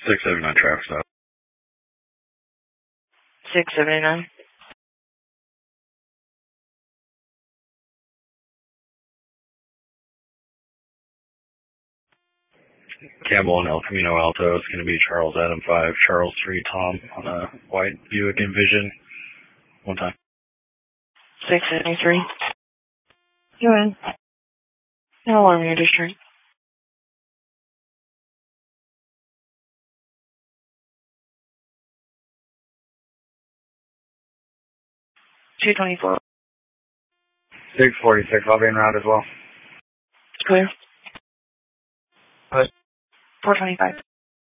679 traffic stop. 679. Campbell and El Camino Alto. It's going to be Charles Adam 5, Charles 3, Tom on a white Buick Envision. One time. 673. Go ahead. No alarm in your district. 224. 646. I'll be en route as well. Clear. Good. 425.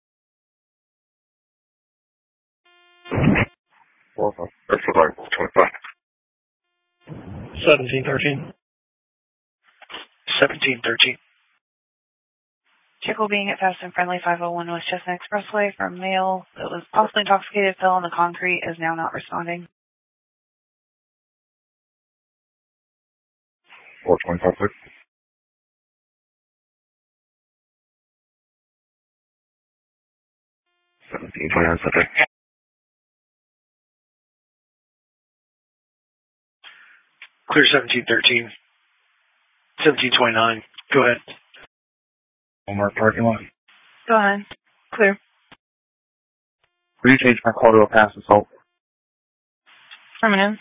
425. 1713. 1713. Chickle being at Fast and Friendly 501 West Chestnut Expressway from male that was possibly intoxicated, fell on the concrete, is now not responding. 425, please. 1729, subject. Clear 1713. 1729. Go ahead. Walmart parking lot. Go ahead. Clear. Will you change my call to a pass assault? Affirmative.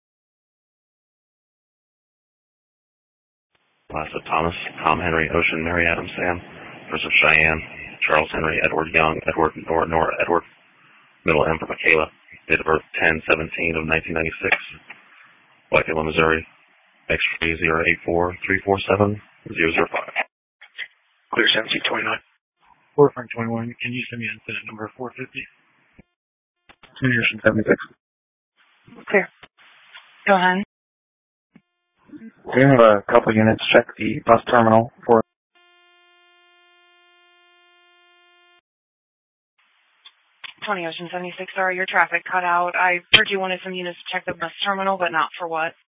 Last of Thomas, Tom Henry, Ocean, Mary Adam, Sam, first of Cheyenne, Charles Henry, Edward Young, Edward Nora, Edward, middle M for Michaela, date of birth 10/17 of 1996, Whiteville, Missouri, X-ray 084347005. Clear 1729. 421, can you send me incident number 450? 276. Clear. Go ahead. We have a couple units check the bus terminal for 20 Ocean 76, sorry, your traffic cut out. I heard you wanted some units to check the bus terminal, but not for what?